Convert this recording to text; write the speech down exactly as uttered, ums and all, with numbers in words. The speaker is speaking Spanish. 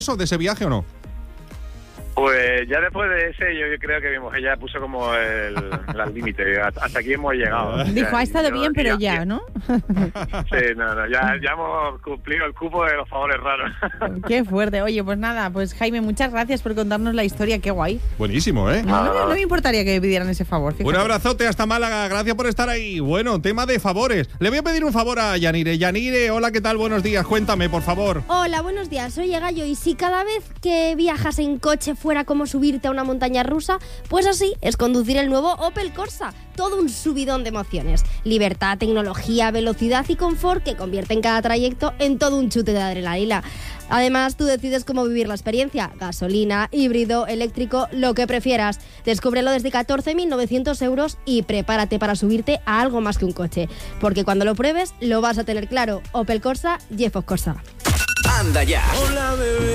eso de ese viaje o no? Pues ya después de ese, yo, yo creo que mi mujer ya puso como el, el límite. Hasta aquí hemos llegado. Dijo, ya, ha estado yo, bien, pero ya, ya, ¿no? Sí, no, no, ya, ya hemos cumplido el cupo de los favores raros. Qué fuerte. Oye, pues nada, pues Jaime, muchas gracias por contarnos la historia. Qué guay. Buenísimo, ¿eh? No, no, no me importaría que me pidieran ese favor. Fíjate. Un abrazote hasta Málaga, gracias por estar ahí. Bueno, tema de favores. Le voy a pedir un favor a Yanire. Yanire, hola, ¿qué tal? Buenos días, cuéntame, por favor. Hola, buenos días, soy Gallo y si cada vez que viajas en coche fuera como subirte a una montaña rusa, pues así es conducir el nuevo Opel Corsa. Todo un subidón de emociones. Libertad, tecnología, velocidad y confort que convierten cada trayecto en todo un chute de adrenalina. Además, tú decides cómo vivir la experiencia. Gasolina, híbrido, eléctrico, lo que prefieras. Descúbrelo desde catorce mil novecientos euros y prepárate para subirte a algo más que un coche. Porque cuando lo pruebes, lo vas a tener claro. Opel Corsa, Jeffos Corsa. Anda ya. Hola, bebé.